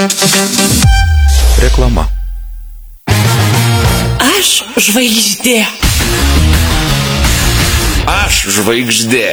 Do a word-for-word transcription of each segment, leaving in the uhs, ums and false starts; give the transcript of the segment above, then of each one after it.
Reklama. Aš žvaigždė. Aš žvaigždė.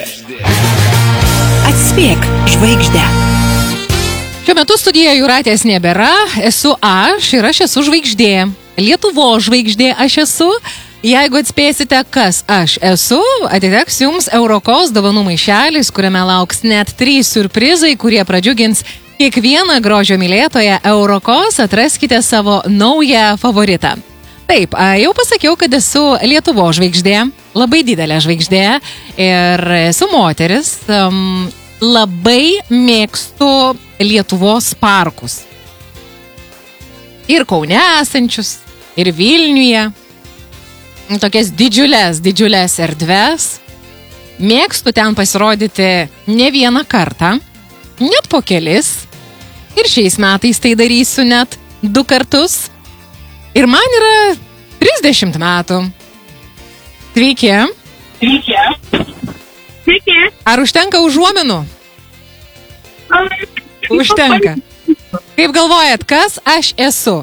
Atspėk žvaigždę. Šiuo metu studijoje Jūratės nebėra, esu aš ir aš esu žvaigždė. Lietuvos žvaigždė aš esu. Jeigu atspėsite, kas aš esu, atiteks jums Eurokos dovanų maišelis, kuriame lauks net trys siurprizai, kurie pradžiugins kiekvieną grožio mylėtoją. Eurokos atraskite savo naują favoritą. Taip, jau pasakiau, kad esu Lietuvos žvaigždė, labai didelė žvaigždė ir esu moteris. Um, labai mėgstu Lietuvos parkus. Ir Kaune esančius, ir Vilniuje. Tokias didžiulės, didžiulės erdves. Mėgstu ten pasirodyti ne vieną kartą, net po kelis. Ir šiais metais tai darysiu net du kartus. Ir man yra trisdešimt metų. Sveiki. Sveiki. Sveiki. Ar užtenka užuominų? Užtenka. Kaip galvojat, kas aš esu?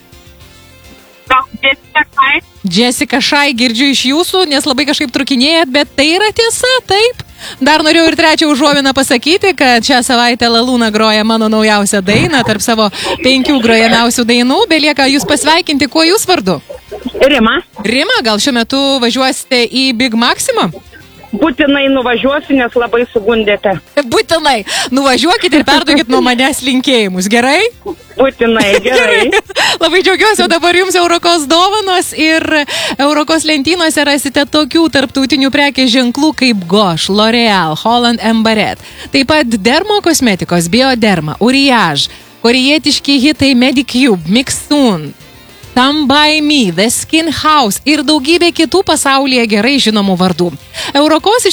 Jessica Shai. Jessica Shai, girdžiu iš jūsų, nes labai kažkaip trukinėjat, bet tai yra tiesa, taip. Dar norėjau ir trečią užuominą pasakyti, kad šią savaitę Laluna groja mano naujausią dainą tarp savo penkių grojamiausių dainų. Belieka jūs pasveikinti, kuo jūs vardu? Rima. Rima, gal šiuo metu važiuosite į Big Maxima? Būtinai nuvažiuosiu, nes labai sugundėte. Būtinai. Nuvažiuokit ir perduokit nuo manęs linkėjimus, gerai? Būtinai, gerai. Labai džiaugiuosi, o dabar jums Eurokos dovanos ir Eurokos lentynose rasite tokių tarptautinių prekės ženklų kaip Gosh, L'Oreal, Holland and Barrett. Taip pat dermo kosmetikos, Bioderma, Uriage, korėjietiški hitai Medicube, Mixun, Stand By Me, The Skin House ir daugybė kitų pasaulyje gerai žinomų vardų. Eurokos